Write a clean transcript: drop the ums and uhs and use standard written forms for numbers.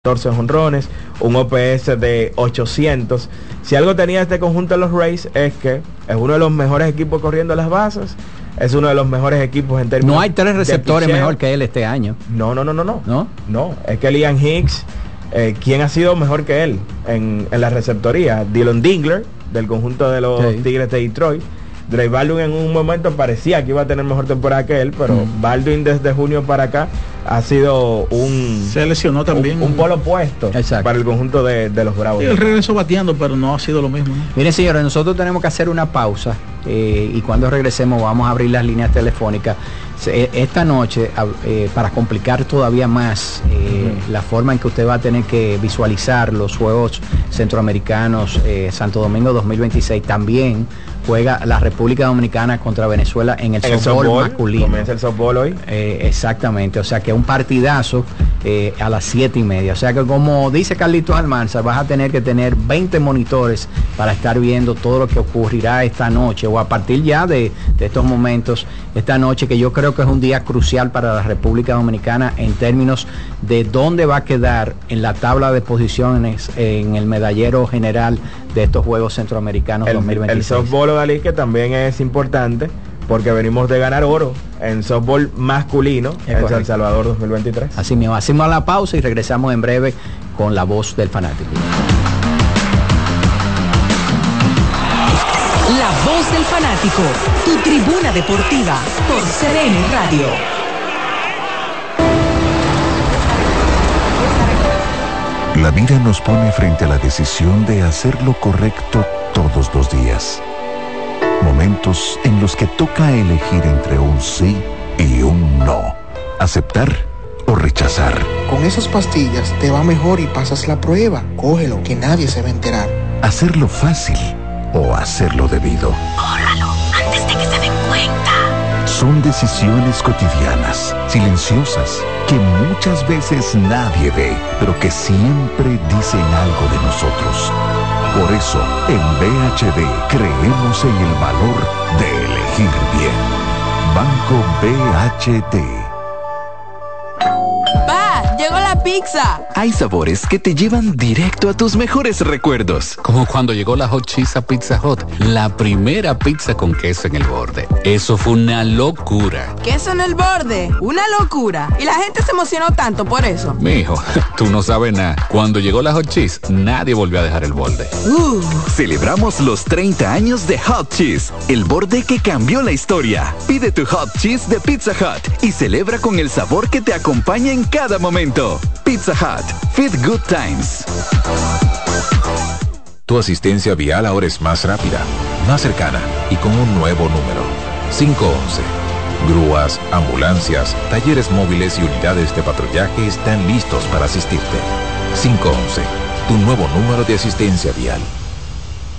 14 jonrones, un OPS de 800. Si algo tenía este conjunto de los Rays es que es uno de los mejores equipos corriendo las bases, es uno de los mejores equipos en términos. No hay tres receptores mejor que él este año. No, es que Liam Hicks, ¿quién ha sido mejor que él en la receptoría? Dylan Dingler, del conjunto de los Tigres de Detroit. Drake Baldwin en un momento parecía que iba a tener mejor temporada que él, pero Baldwin desde junio para acá ha sido se lesionó también un polo opuesto para el conjunto de los Bravos. Sí, él regresó bateando, pero no ha sido lo mismo, ¿no? Miren, señores, nosotros tenemos que hacer una pausa y cuando regresemos vamos a abrir las líneas telefónicas. Esta noche, para complicar todavía más la forma en que usted va a tener que visualizar los Juegos Centroamericanos Santo Domingo 2026, también juega la República Dominicana contra Venezuela en el softball masculino. Comienza el softball hoy. Exactamente, o sea que un partidazo a las 7:30. O sea que, como dice Carlitos Almanzar, vas a tener que tener 20 monitores para estar viendo todo lo que ocurrirá esta noche o a partir ya de estos momentos, esta noche, que yo creo que es un día crucial para la República Dominicana en términos de dónde va a quedar en la tabla de posiciones en el medallero general de estos Juegos Centroamericanos 2026. El softball, Dalí, que también es importante porque venimos de ganar oro en softball masculino en San Salvador 2023. Así mismo, hacemos la pausa y regresamos en breve con la voz del fanático. La voz del fanático, tu tribuna deportiva por CDN Radio. La vida nos pone frente a la decisión de hacer lo correcto todos los días. Momentos en los que toca elegir entre un sí y un no. Aceptar o rechazar. Con esas pastillas te va mejor y pasas la prueba. Cógelo, que nadie se va a enterar. Hacerlo fácil o hacerlo debido. Córralo, antes de que se den cuenta. Son decisiones cotidianas, silenciosas, que muchas veces nadie ve, pero que siempre dicen algo de nosotros. Por eso, en BHD creemos en el valor de elegir bien. Banco BHD. ¡Llegó la pizza! Hay sabores que te llevan directo a tus mejores recuerdos. Como cuando llegó la Hot Cheese a Pizza Hut, la primera pizza con queso en el borde. Eso fue una locura. ¿Queso en el borde? Una locura. Y la gente se emocionó tanto por eso. Mijo, tú no sabes nada. Cuando llegó la Hot Cheese, nadie volvió a dejar el borde. Celebramos los 30 años de Hot Cheese, el borde que cambió la historia. Pide tu Hot Cheese de Pizza Hut y celebra con el sabor que te acompaña en cada momento. Pizza Hut, Feed Good Times. Tu asistencia vial ahora es más rápida, más cercana y con un nuevo número: 511. Grúas, ambulancias, talleres móviles y unidades de patrullaje están listos para asistirte. 511, tu nuevo número de asistencia vial.